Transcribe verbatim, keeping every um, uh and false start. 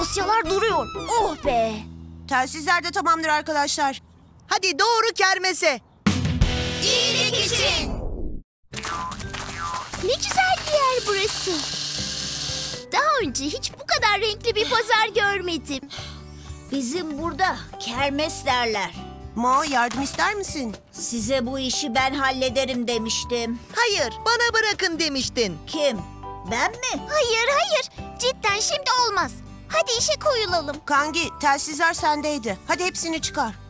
Dosyalar duruyor. Oh be. Telsizler de tamamdır arkadaşlar. Hadi doğru kermese. İyilik için. Ne güzel bir yer burası. Daha önce hiç bu kadar renkli bir pazar görmedim. Bizim burada kermes derler. Mo, yardım ister misin? Size bu işi ben hallederim demiştim. Hayır, bana bırakın demiştin. Kim? Ben mi? Hayır hayır. Cidden şimdi olmaz. Hadi işe koyulalım. Kangi, telsizler sendeydi. Hadi hepsini çıkar.